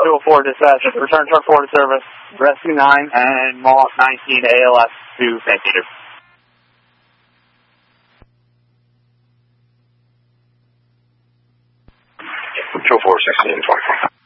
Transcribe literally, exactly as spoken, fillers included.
two oh four dispatch. Return truck four to service. Rescue nine and Mohawk nineteen A L S to Saint Peter. two oh four, sixteen, twenty-four.